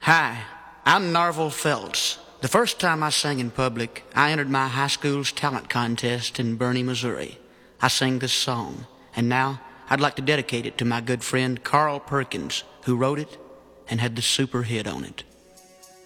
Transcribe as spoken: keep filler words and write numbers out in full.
Hi, I'm Narvel Felts. The first time I sang in public, I entered my high school's talent contest in Bernie, Missouri. I sang this song, and now I'd like to dedicate it to my good friend Carl Perkins, who wrote it and had the super hit on it.